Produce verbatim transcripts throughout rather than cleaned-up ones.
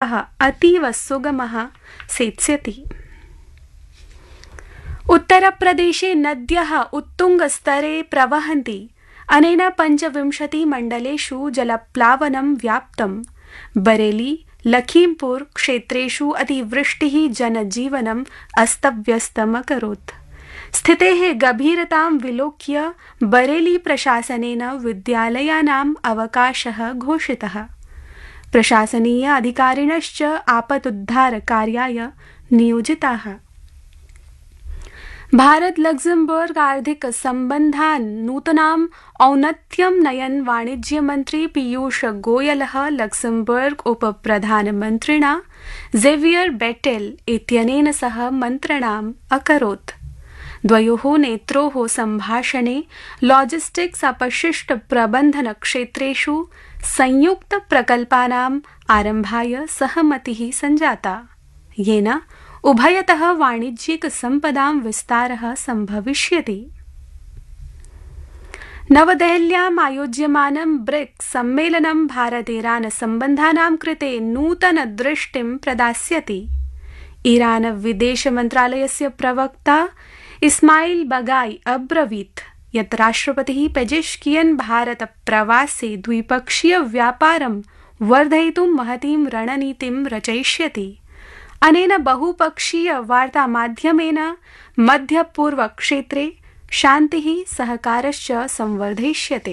प्रवाहः अतीव सुगमः सेत्स्यति। उत्तरप्रदेशे नद्यः उत्तुङ्गस्तरे प्रवहन्ति। अनेन पञ्चविंशति मण्डलेषु जलप्लावनं व्याप्तम्। बरेली लखीमपुर क्षेत्रेषु अतिवृष्टिः जनजीवनम् अस्तव्यस्तमकरोत्। स्थितेः गभीरतां विलोक्य बरेली प्रशासनेन विद्यालयानाम् अवकाशः घोषितः। प्रशासनीय अधिकारिणश्च आपदुद्धारकार्याय नियोजिताः। भारत लक्ज़मबर्ग आर्थिक सम्बन्धान् नूतनाम् औन्नत्यं नयन् वाणिज्यमन्त्री पीयूष गोयलः लक्ज़मबर्ग उपप्रधानमन्त्रिणा ज़ेवियर बेटेल इत्यनेन सह मन्त्रणाम् अकरोत्। द्वयोः नेत्रोः सम्भाषणे लॉजिस्टिक्स अपशिष्ट प्रबन्धन क्षेत्रेषु संयुक्त प्रकल्पानाम् आरम्भाय सहमतिः सञ्जाता, येन उभयतः वाणिज्यिक सम्पदां विस्तारः सम्भविष्यति। नवदेहल्याम् आयोज्यमानं ब्रिक्स सम्मेलनं भारत ईरान सम्बन्धानां कृते नूतन दृष्टिं प्रदास्यति। ईरान विदेश मन्त्रालयस्य प्रवक्ता इस्माइल बगाई अब्रवीत् यत् राष्ट्रपतिः पेजेश्कियन् भारत प्रवासे द्विपक्षीय व्यापारं वर्धयितुं महतीं रणनीतिं रचयिष्यति। अनेन बहुपक्षीय वार्तामाध्यमेन मध्यपूर्व क्षेत्रे शान्तिः सहकारश्च संवर्धयिष्यते।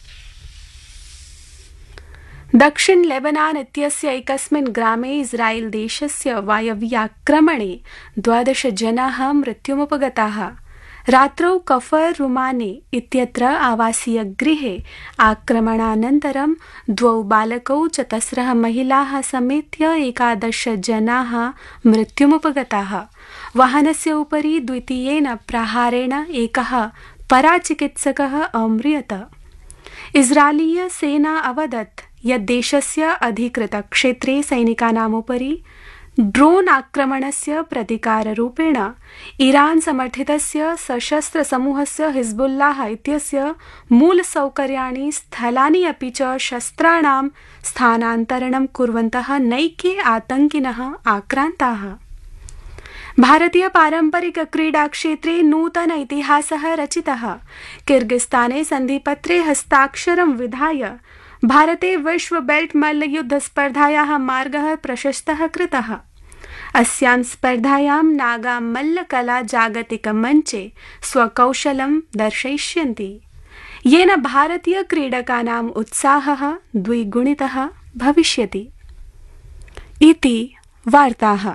दक्षिण लेबनान इत्यस्य एकस्मिन् ग्रामे इस्राएल देशस्य वायव्याक्रमणे द्वादश जनाः मृत्युमुपगताः। रात्रौ कफर रुमाने इत्यत्र आवासीयगृहे आक्रमणानन्तरं द्वौ बालकौ चतस्रः महिलाः समेत्य एकादश जनाः मृत्युमुपगताः। वाहनस्य उपरि द्वितीयेन प्रहारेण एकः पराचिकित्सकः अम्रियत। इस्राएलीय सेना अवदत् यत् देशस्य अधिकृतक्षेत्रे सैनिकानामुपरि ड्रोन आक्रमणस्य प्रतिकाररूपेण ईरान समर्थितस्य सशस्त्र समूहस्य हिजबुल्लाह इत्यस्य मूलसौकर्याणि स्थलानि अपि च शस्त्राणां स्थानान्तरणं कुर्वन्तः नैके आतङ्किनः आक्रान्ताः। भारतीय पारम्परिक क्रीडा क्षेत्रे नूतन इतिहासः रचितः। किर्गिस्ताने सन्धिपत्रे हस्ताक्षरं विधाय भारते विश्व बेल्ट मल्लयुद्ध स्पर्धायाः मार्गः प्रशस्तः कृतः। अस्यां स्पर्धायां नागा मल्लकला जागतिक मञ्चे स्वकौशलं दर्शयिष्यन्ति, येन भारतीय क्रीडकानाम् उत्साहः द्विगुणितः भविष्यति। इति वार्ताः।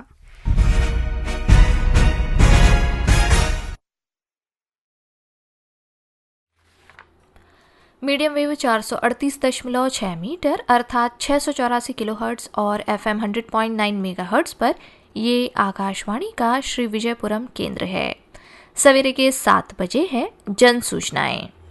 मीडियम वेव चार सौ अड़तीस दशमलव छः मीटर अर्थात छः सौ चौरासी किलो हर्ट्ज और F am hundred point nine mega hertz पर ये आकाशवाणी का श्री विजयपुरम केंद्र है। सवेरे के सात बजे है जन सूचनाएं।